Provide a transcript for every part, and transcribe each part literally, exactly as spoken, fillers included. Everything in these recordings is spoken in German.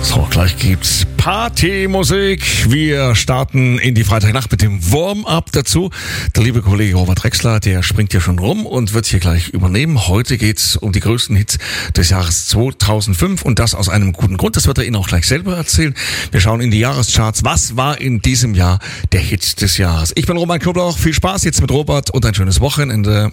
So, gleich gibt's Partymusik. Wir starten in die Freitagnacht mit dem Warm-up dazu. Der liebe Kollege Robert Drexler, der springt hier schon rum und wird hier gleich übernehmen. Heute geht's um die größten Hits des Jahres zweitausendfünf und das aus einem guten Grund. Das wird er Ihnen auch gleich selber erzählen. Wir schauen in die Jahrescharts. Was war in diesem Jahr der Hit des Jahres? Ich bin Roman Knoblauch. Viel Spaß jetzt mit Robert und ein schönes Wochenende.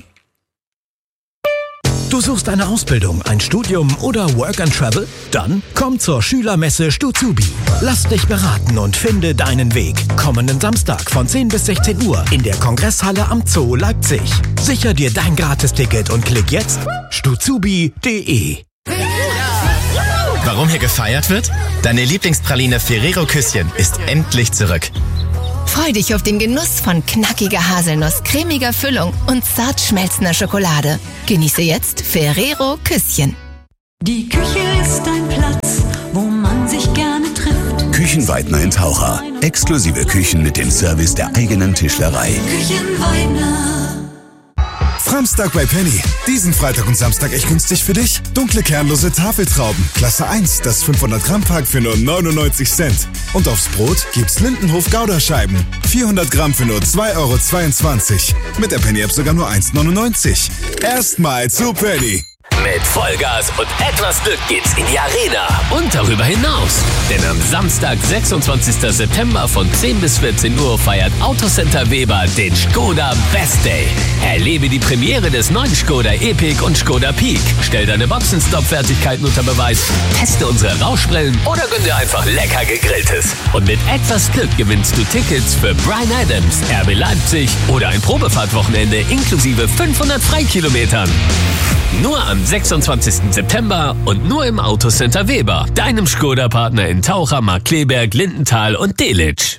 Du suchst eine Ausbildung, ein Studium oder Work and Travel? Dann komm zur Schülermesse Stuzubi. Lass dich beraten und finde deinen Weg. Kommenden Samstag von zehn bis sechzehn Uhr in der Kongresshalle am Zoo Leipzig. Sicher dir dein Gratisticket und klick jetzt stuzubi punkt de. Warum hier gefeiert wird? Deine Lieblingspraline Ferrero Küsschen ist endlich zurück. Freu dich auf den Genuss von knackiger Haselnuss, cremiger Füllung und zart schmelzender Schokolade. Genieße jetzt Ferrero Küsschen. Die Küche ist ein Platz, wo man sich gerne trifft. Küchenweidner in Taucher. Exklusive Küchen mit dem Service der eigenen Tischlerei. Küchenweidner. Framstag bei Penny. Diesen Freitag und Samstag echt günstig für dich. Dunkle kernlose Tafeltrauben. Klasse eins, das fünfhundert Gramm Pack für nur neunundneunzig Cent. Und aufs Brot gibt's Lindenhof Gouda-Scheiben. vierhundert Gramm für nur zwei Euro zweiundzwanzig. Mit der Penny-App sogar nur eins neunundneunzig. Erstmal zu Penny. Mit Vollgas und etwas Glück geht's in die Arena und darüber hinaus. Denn am Samstag, sechsundzwanzigsten September von zehn bis vierzehn Uhr feiert Autocenter Weber den Skoda Best Day. Erlebe die Premiere des neuen Skoda Epic und Skoda Peak. Stell deine Boxenstopp-Fertigkeiten unter Beweis, teste unsere Rauschbrillen oder gönn dir einfach lecker Gegrilltes. Und mit etwas Glück gewinnst du Tickets für Bryan Adams, R B Leipzig oder ein Probefahrtwochenende inklusive fünfhundert Freikilometern. Nur am sechsundzwanzigsten September und nur im Autocenter Weber, deinem Skoda-Partner in Taucher, Markkleeberg, Lindenthal und Delitzsch.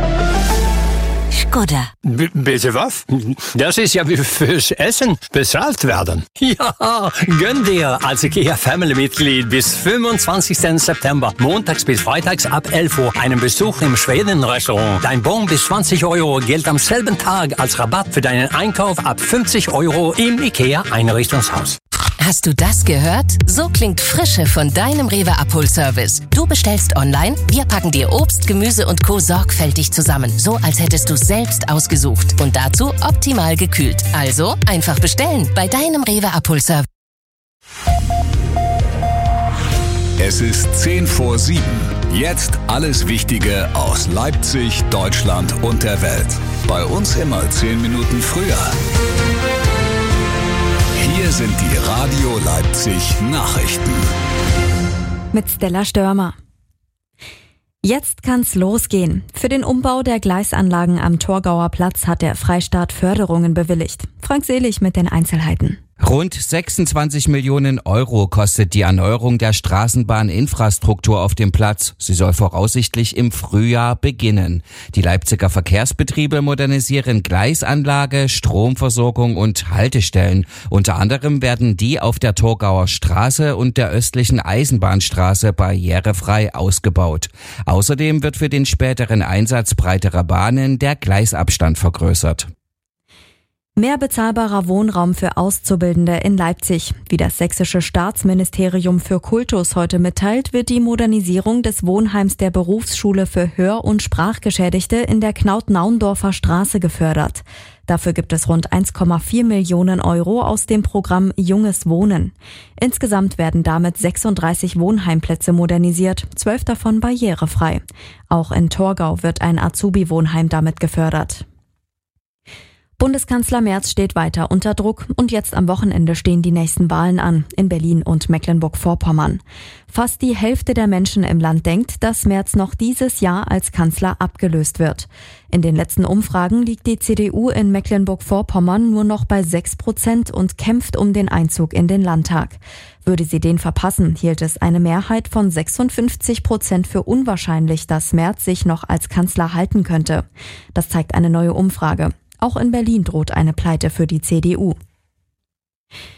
Skoda. B- bitte was? Das ist ja wie fürs Essen bezahlt werden. Ja, gönn dir als IKEA Family-Mitglied bis fünfundzwanzigsten September, montags bis freitags ab elf Uhr, einen Besuch im Schweden-Restaurant. Dein Bon bis zwanzig Euro gilt am selben Tag als Rabatt für deinen Einkauf ab fünfzig Euro im IKEA-Einrichtungshaus. Hast du das gehört? So klingt Frische von deinem Rewe Abholservice. Du bestellst online, wir packen dir Obst, Gemüse und Co. sorgfältig zusammen, so als hättest du es selbst ausgesucht und dazu optimal gekühlt. Also einfach bestellen bei deinem Rewe Abholservice. Es ist zehn vor sieben. Jetzt alles Wichtige aus Leipzig, Deutschland und der Welt. Bei uns immer zehn Minuten früher. Hier sind die Radio Leipzig Nachrichten. Mit Stella Störmer. Jetzt kann's losgehen. Für den Umbau der Gleisanlagen am Torgauer Platz hat der Freistaat Förderungen bewilligt. Frank Selig mit den Einzelheiten. Rund sechsundzwanzig Millionen Euro kostet die Erneuerung der Straßenbahninfrastruktur auf dem Platz. Sie soll voraussichtlich im Frühjahr beginnen. Die Leipziger Verkehrsbetriebe modernisieren Gleisanlage, Stromversorgung und Haltestellen. Unter anderem werden die auf der Torgauer Straße und der östlichen Eisenbahnstraße barrierefrei ausgebaut. Außerdem wird für den späteren Einsatz breiterer Bahnen der Gleisabstand vergrößert. Mehr bezahlbarer Wohnraum für Auszubildende in Leipzig. Wie das sächsische Staatsministerium für Kultus heute mitteilt, wird die Modernisierung des Wohnheims der Berufsschule für Hör- und Sprachgeschädigte in der Knaut-Naundorfer Straße gefördert. Dafür gibt es rund eins Komma vier Millionen Euro aus dem Programm Junges Wohnen. Insgesamt werden damit sechsunddreißig Wohnheimplätze modernisiert, zwölf davon barrierefrei. Auch in Torgau wird ein Azubi-Wohnheim damit gefördert. Bundeskanzler Merz steht weiter unter Druck und jetzt am Wochenende stehen die nächsten Wahlen an, in Berlin und Mecklenburg-Vorpommern. Fast die Hälfte der Menschen im Land denkt, dass Merz noch dieses Jahr als Kanzler abgelöst wird. In den letzten Umfragen liegt die C D U in Mecklenburg-Vorpommern nur noch bei sechs Prozent und kämpft um den Einzug in den Landtag. Würde sie den verpassen, hielt es eine Mehrheit von sechsundfünfzig Prozent für unwahrscheinlich, dass Merz sich noch als Kanzler halten könnte. Das zeigt eine neue Umfrage. Auch in Berlin droht eine Pleite für die C D U.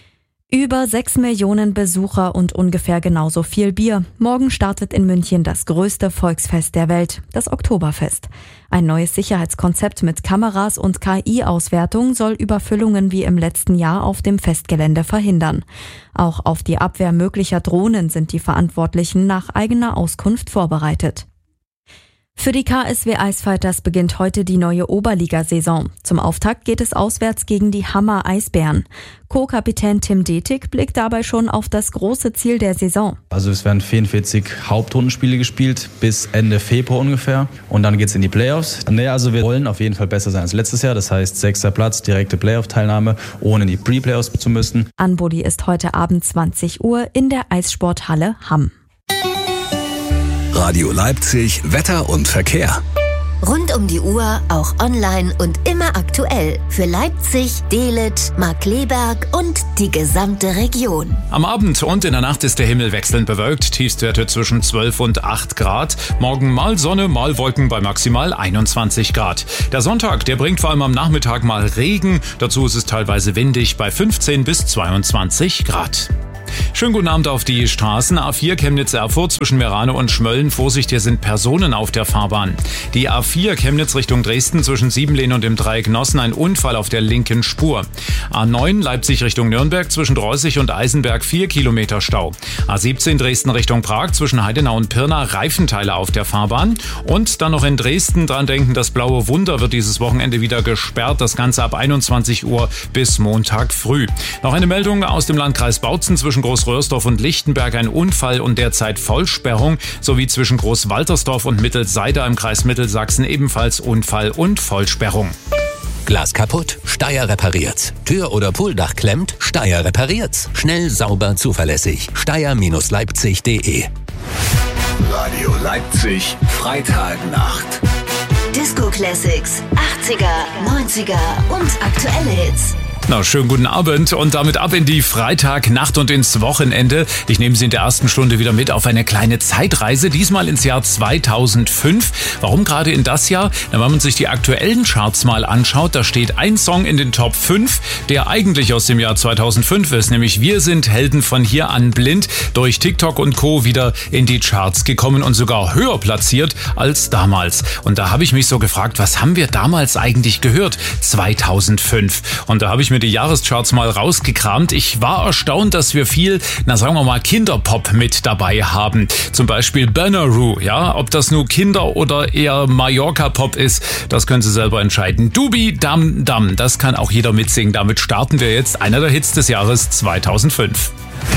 Über sechs Millionen Besucher und ungefähr genauso viel Bier. Morgen startet in München das größte Volksfest der Welt, das Oktoberfest. Ein neues Sicherheitskonzept mit Kameras und K I-Auswertung soll Überfüllungen wie im letzten Jahr auf dem Festgelände verhindern. Auch auf die Abwehr möglicher Drohnen sind die Verantwortlichen nach eigener Auskunft vorbereitet. Für die K S W Eisfighters beginnt heute die neue Oberligasaison. Zum Auftakt geht es auswärts gegen die Hammer Eisbären. Co-Kapitän Tim Detig blickt dabei schon auf das große Ziel der Saison. Also es werden vierundvierzig Hauptrundenspiele gespielt bis Ende Februar ungefähr und dann geht's in die Playoffs. Naja, also wir wollen auf jeden Fall besser sein als letztes Jahr. Das heißt sechster Platz, direkte Playoff-Teilnahme, ohne in die Pre-Playoffs zu müssen. Anbodi ist heute Abend zwanzig Uhr in der Eissporthalle Hamm. Radio Leipzig, Wetter und Verkehr. Rund um die Uhr, auch online und immer aktuell. Für Leipzig, Dehlet, Markkleeberg und die gesamte Region. Am Abend und in der Nacht ist der Himmel wechselnd bewölkt. Tiefstwerte zwischen zwölf und acht Grad. Morgen mal Sonne, mal Wolken bei maximal einundzwanzig Grad. Der Sonntag, der bringt vor allem am Nachmittag mal Regen. Dazu ist es teilweise windig bei fünfzehn bis zweiundzwanzig Grad. Schönen guten Abend auf die Straßen. A vier Chemnitz-Erfurt zwischen Merano und Schmölln. Vorsicht, hier sind Personen auf der Fahrbahn. Die A vier Chemnitz Richtung Dresden zwischen Siebenlehn und dem Dreieck Nossen. Ein Unfall auf der linken Spur. A neun Leipzig Richtung Nürnberg zwischen Dreußig und Eisenberg vier Kilometer Stau. A siebzehn Dresden Richtung Prag zwischen Heidenau und Pirna. Reifenteile auf der Fahrbahn. Und dann noch in Dresden dran denken, das Blaue Wunder wird dieses Wochenende wieder gesperrt. Das Ganze ab einundzwanzig Uhr bis Montag früh. Noch eine Meldung aus dem Landkreis Bautzen zwischen Großröhrsdorf und Lichtenberg, ein Unfall und derzeit Vollsperrung, sowie zwischen Großwaltersdorf und Mittelseida im Kreis Mittelsachsen ebenfalls Unfall und Vollsperrung. Glas kaputt? Steyr repariert's. Tür oder Pooldach klemmt? Steyr repariert's. Schnell, sauber, zuverlässig. Steyr Leipzig punkt de. Radio Leipzig, Freitagnacht. Disco Classics, achtziger, neunziger und aktuelle Hits. Na, schönen guten Abend und damit ab in die Freitagnacht und ins Wochenende. Ich nehme Sie in der ersten Stunde wieder mit auf eine kleine Zeitreise, diesmal ins Jahr zweitausendfünf. Warum gerade in das Jahr? Na, wenn man sich die aktuellen Charts mal anschaut, da steht ein Song in den Top fünf, der eigentlich aus dem Jahr zweitausendfünf ist, nämlich Wir sind Helden von hier an blind, durch TikTok und Co. wieder in die Charts gekommen und sogar höher platziert als damals. Und da habe ich mich so gefragt, was haben wir damals eigentlich gehört? zweitausendfünf. Und da habe ich mir die Jahrescharts mal rausgekramt. Ich war erstaunt, dass wir viel, na sagen wir mal, Kinderpop mit dabei haben. Zum Beispiel Bonnaroo, ja. Ob das nur Kinder- oder eher Mallorca-Pop ist, das können Sie selber entscheiden. Dubi Dam Dam, das kann auch jeder mitsingen. Damit starten wir jetzt einer der Hits des Jahres zweitausendfünf.